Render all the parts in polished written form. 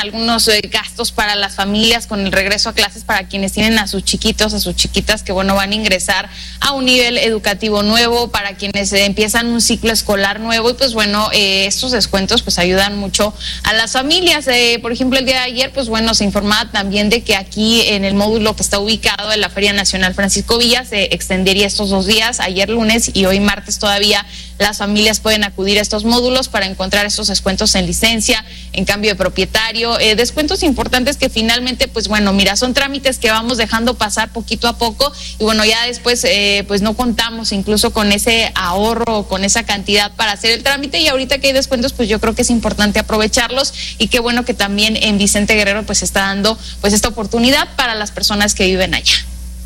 algunos gastos para las familias con el regreso a clases para quienes tienen a sus chiquitos, a sus chiquitas que bueno van a ingresar a un nivel educativo nuevo, para quienes empiezan un ciclo escolar nuevo y pues bueno, estos descuentos pues ayudan mucho a las familias. Por ejemplo, el día de ayer pues bueno se informaba también de que aquí en el módulo que está ubicado en la Feria Nacional Francisco Villa se extendería estos 2 días, ayer lunes y hoy martes todavía las familias pueden acudir a estos módulos para encontrar estos descuentos en licencia, en cambio de propietario, descuentos importantes que finalmente pues bueno, mira, son trámites que vamos dejando pasar poquito a poco y bueno, ya después pues no contamos incluso con ese ahorro, con esa cantidad para hacer el trámite, y ahorita que hay descuentos pues yo creo que es importante aprovecharlos, y qué bueno que también en Vicente Guerrero pues está dando pues esta oportunidad para las personas que viven allá.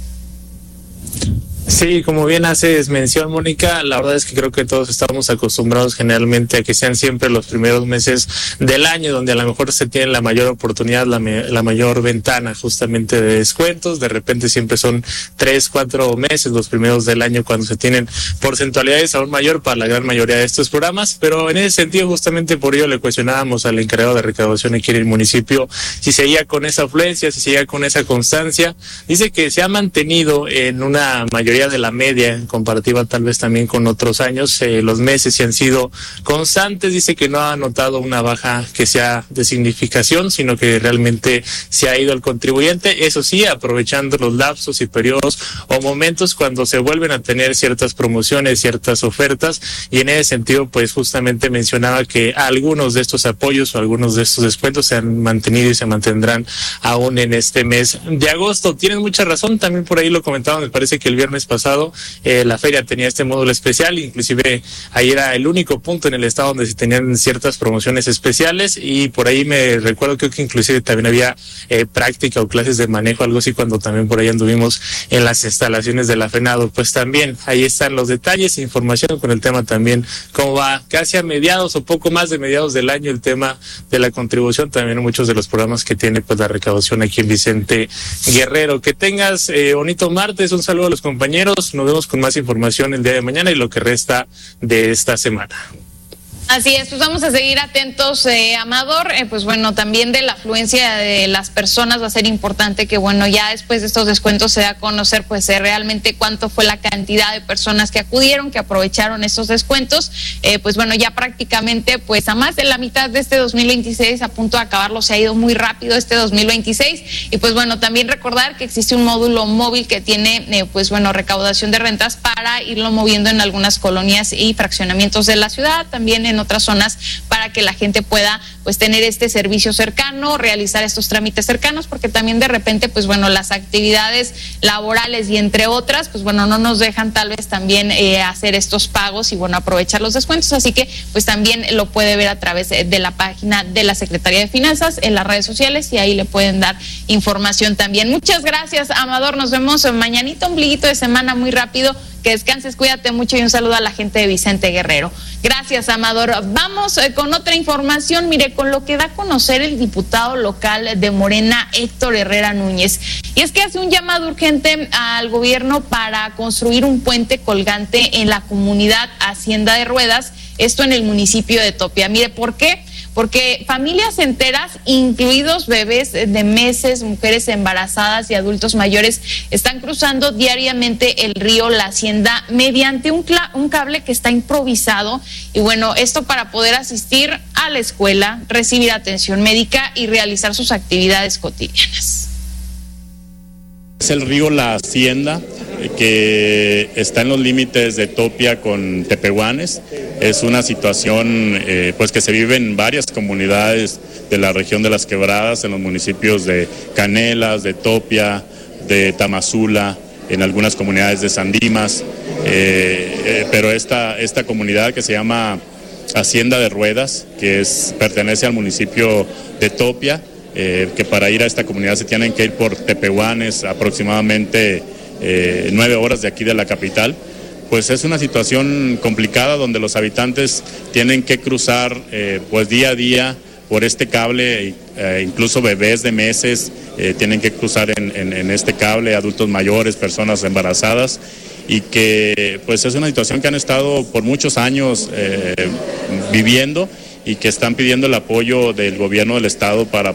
Sí, como bien haces mención, Mónica, la verdad es que creo que todos estamos acostumbrados generalmente a que sean siempre los primeros meses del año donde a lo mejor se tiene la mayor oportunidad, la mayor ventana justamente de descuentos. De repente siempre son 3, 4 meses los primeros del año cuando se tienen porcentualidades aún mayor para la gran mayoría de estos programas, pero en ese sentido justamente por ello le cuestionábamos al encargado de recaudación aquí en el municipio si seguía con esa afluencia, si seguía con esa constancia. Dice que se ha mantenido en una mayoría de la media en comparativa tal vez también con otros años, los meses sí han sido constantes. Dice que no ha notado una baja que sea de significación, sino que realmente se ha ido al contribuyente, eso sí, aprovechando los lapsos y periodos o momentos cuando se vuelven a tener ciertas promociones, ciertas ofertas, y en ese sentido pues justamente mencionaba que algunos de estos apoyos o algunos de estos descuentos se han mantenido y se mantendrán aún en este mes de agosto. Tienes mucha razón, también por ahí lo comentaba, me parece que el viernes pasado la feria tenía este módulo especial, inclusive ahí era el único punto en el estado donde se tenían ciertas promociones especiales, y por ahí me recuerdo que inclusive también había práctica o clases de manejo, algo así, cuando también por ahí anduvimos en las instalaciones de la FENADO. Pues también ahí están los detalles, información con el tema también, cómo va casi a mediados o poco más de mediados del año el tema de la contribución, también muchos de los programas que tiene pues la recaudación aquí en Vicente Guerrero. Que tengas bonito martes, un saludo a los compañeros. Nos vemos con más información el día de mañana y lo que resta de esta semana. Así es, pues vamos a seguir atentos, Amador, pues bueno, también de la afluencia de las personas va a ser importante que bueno, ya después de estos descuentos se da a conocer pues realmente cuánto fue la cantidad de personas que acudieron, que aprovecharon estos descuentos. Pues bueno, ya prácticamente pues a más de la mitad de este 2026, a punto de acabarlo, se ha ido muy rápido este 2026, y pues bueno, también recordar que existe un módulo móvil que tiene pues bueno, recaudación de rentas para irlo moviendo en algunas colonias y fraccionamientos de la ciudad, también en otras zonas, para que la gente pueda pues tener este servicio cercano, realizar estos trámites cercanos, porque también de repente pues bueno, las actividades laborales y entre otras pues bueno, no nos dejan tal vez también hacer estos pagos y bueno, aprovechar los descuentos, así que pues también lo puede ver a través de la página de la Secretaría de Finanzas, en las redes sociales, y ahí le pueden dar información también. Muchas gracias, Amador, nos vemos mañanita, ombliguito de semana muy rápido. Que descanses, cuídate mucho y un saludo a la gente de Vicente Guerrero. Gracias, Amador. Vamos con otra información. Mire, con lo que da a conocer el diputado local de Morena, Héctor Herrera Núñez. Y es que hace un llamado urgente al gobierno para construir un puente colgante en la comunidad Hacienda de Ruedas, esto en el municipio de Topia. Mire, ¿por qué? Porque familias enteras, incluidos bebés de meses, mujeres embarazadas y adultos mayores, están cruzando diariamente el río La Hacienda mediante un cable que está improvisado. Y bueno, esto para poder asistir a la escuela, recibir atención médica y realizar sus actividades cotidianas. Es el río La Hacienda, que está en los límites de Topia con Tepehuanes. Es una situación pues que se vive en varias comunidades de la región de las Quebradas, en los municipios de Canelas, de Topia, de Tamazula, en algunas comunidades de San Dimas, pero esta comunidad que se llama Hacienda de Ruedas, que pertenece al municipio de Topia, que para ir a esta comunidad se tienen que ir por Tepehuanes, aproximadamente 9 horas de aquí de la capital. Pues es una situación complicada donde los habitantes tienen que cruzar pues día a día por este cable, incluso bebés de meses tienen que cruzar en este cable, adultos mayores, personas embarazadas, y que pues es una situación que han estado por muchos años viviendo y que están pidiendo el apoyo del gobierno del estado para